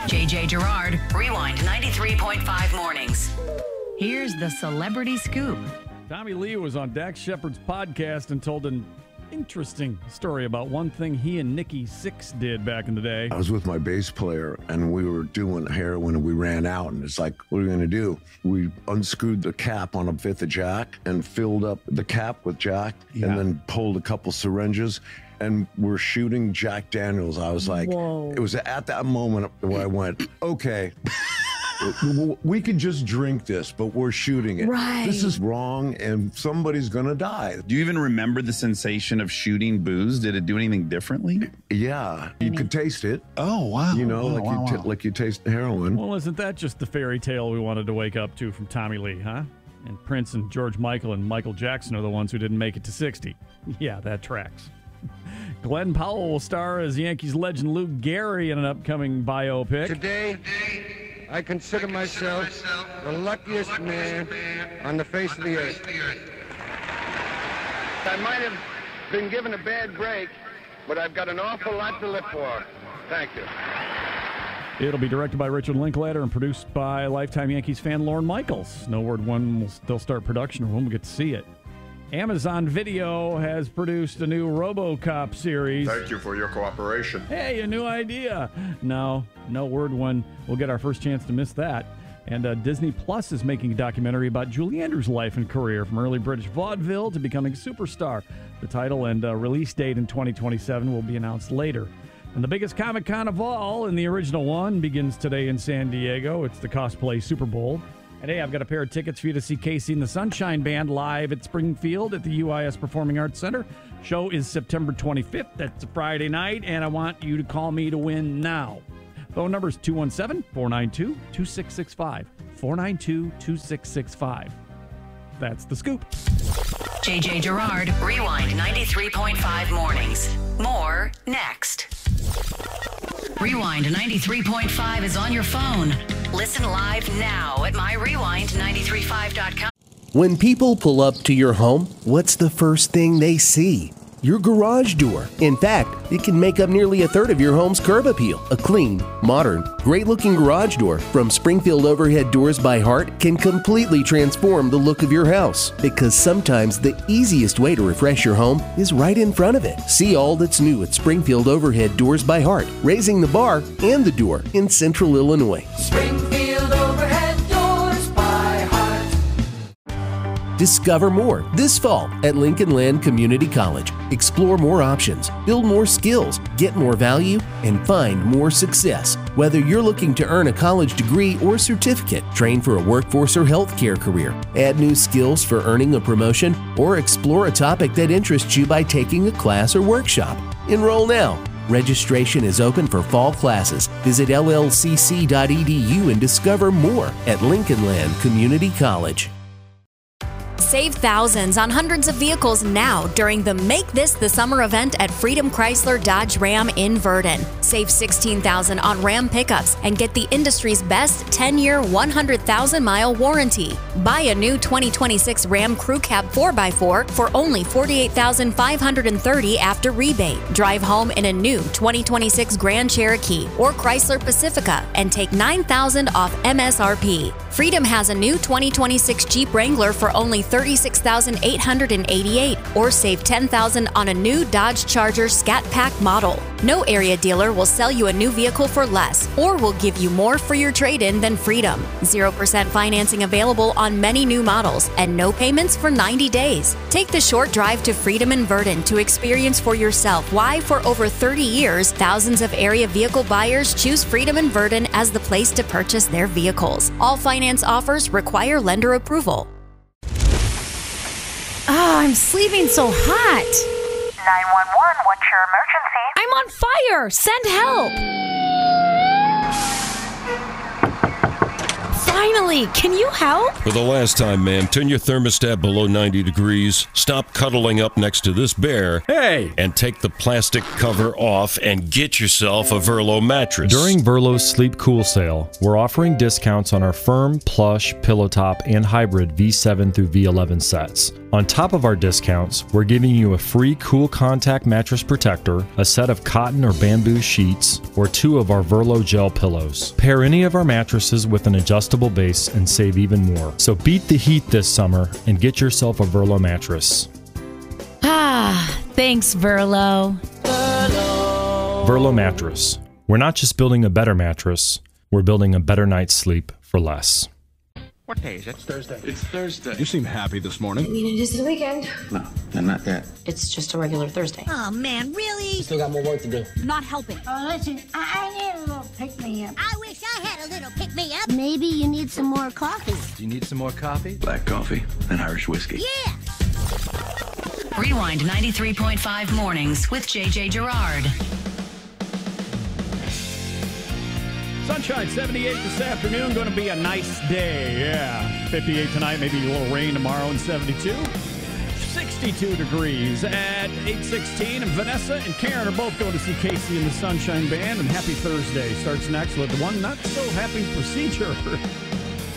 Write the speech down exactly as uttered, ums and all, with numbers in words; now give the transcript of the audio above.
J J Gerard, Rewind ninety-three point five mornings. Here's the celebrity scoop. Tommy Lee was on Dax Shepard's podcast and told an interesting story about one thing he and Nikki Sixx did back in the day. I was with my bass player and we were doing heroin and we ran out and it's like, what are we gonna do? We unscrewed the cap on a fifth of Jack and filled up the cap with Jack yeah. and then pulled a couple syringes and we're shooting Jack Daniels. I was like, Whoa. It was at that moment where I went, okay. We could just drink this, but we're shooting it. Right. This is wrong, and somebody's gonna die. Do you even remember the sensation of shooting booze? Did it do anything differently? Yeah, you could taste it. Oh wow! You know, wow, like wow, you wow. t- like you taste heroin. Well, isn't that just the fairy tale we wanted to wake up to from Tommy Lee, huh? And Prince and George Michael and Michael Jackson are the ones who didn't make it to sixty. Yeah, that tracks. Glenn Powell will star as Yankees legend Lou Gehrig in an upcoming biopic. Today, I consider myself the luckiest man on the face of the earth. I might have been given a bad break, but I've got an awful lot to live for. Thank you. It'll be directed by Richard Linklater and produced by lifetime Yankees fan Lorne Michaels. No word when will still start production or when we'll get to see it. Amazon Video has produced a new RoboCop series. Thank you for your cooperation. Hey, a new idea. No, no word when we'll get our first chance to miss that. And uh, Disney Plus is making a documentary about Julie Andrews' life and career from early British vaudeville to becoming a superstar. The title and uh, release date in twenty twenty-seven will be announced later. And the biggest Comic-Con of all, in the original one, begins today in San Diego. It's the Cosplay Super Bowl. And hey, I've got a pair of tickets for you to see Casey and the Sunshine Band live at Springfield at the U I S Performing Arts Center. Show is September twenty-fifth. That's a Friday night, and I want you to call me to win now. Phone number is two one seven, four nine two, two six six five. four nine two, two six six five. That's the scoop. J J Gerard, Rewind ninety-three point five mornings. More next. Rewind ninety-three point five is on your phone. Listen live now at my rewind nine three five dot com. When people pull up to your home, what's the first thing they see? Your garage door. In fact, it can make up nearly a third of your home's curb appeal. A clean, modern, great-looking garage door from Springfield Overhead Doors by Heart can completely transform the look of your house. Because sometimes the easiest way to refresh your home is right in front of it. See all that's new at Springfield Overhead Doors by Heart, raising the bar and the door in Central Illinois. Springfield Overhead Doors by Heart. Discover more this fall at Lincoln Land Community College. Explore more options, build more skills, get more value, and find more success. Whether you're looking to earn a college degree or certificate, train for a workforce or healthcare career, add new skills for earning a promotion, or explore a topic that interests you by taking a class or workshop. Enroll now. Registration is open for fall classes. Visit L L C C dot E D U and discover more at Lincoln Land Community College. Save thousands on hundreds of vehicles now during the Make This the Summer event at Freedom Chrysler Dodge Ram in Verdon. Save sixteen thousand dollars on Ram pickups and get the industry's best ten-year, one hundred thousand mile warranty. Buy a new twenty twenty-six Ram Crew Cab four by four for only forty-eight thousand five hundred thirty dollars after rebate. Drive home in a new twenty twenty-six Grand Cherokee or Chrysler Pacifica and take nine thousand dollars off M S R P. Freedom has a new twenty twenty-six Jeep Wrangler for only thirty-six thousand eight hundred eighty-eight dollars or save ten thousand dollars on a new Dodge Charger Scat Pack model. No area dealer will sell you a new vehicle for less or will give you more for your trade-in than Freedom. zero percent financing available on many new models and no payments for ninety days. Take the short drive to Freedom in Verdon to experience for yourself why for over thirty years, thousands of area vehicle buyers choose Freedom in Verdon as the place to purchase their vehicles. All finance offers require lender approval. Oh, I'm sleeping so hot. nine one one, what's your emergency? I'm on fire. Send help. Finally, can you help? For the last time, man, turn your thermostat below ninety degrees, stop cuddling up next to this bear, hey, and take the plastic cover off and get yourself a Verlo mattress. During Verlo's Sleep Cool sale, we're offering discounts on our firm, plush, pillow top, and hybrid V seven through V eleven sets. On top of our discounts, we're giving you a free Cool Contact mattress protector, a set of cotton or bamboo sheets, or two of our Verlo gel pillows. Pair any of our mattresses with an adjustable base and save even more. So beat the heat this summer and get yourself a Verlo mattress. Ah, thanks, Verlo. Verlo Mattress. We're not just building a better mattress, we're building a better night's sleep for less. What day is it? It's Thursday. It's Thursday. You seem happy this morning. I mean, it is the weekend. No, no, not that. It's just a regular Thursday. Oh, man, really? Still got more work to do. Not helping. Oh, listen, I, I need a little pick-me-up. I wish I had a little pick-me-up. Maybe you need some more coffee. Do you need some more coffee? Black coffee and Irish whiskey. Yeah! Rewind ninety-three point five mornings with J J Gerard. Sunshine, seventy-eight this afternoon. Going to be a nice day. Yeah. fifty-eight tonight, maybe a little rain tomorrow, and seventy-two. sixty-two degrees at eight sixteen. And Vanessa and Karen are both going to see Casey and the Sunshine Band. And happy Thursday starts next with one not so happy procedure.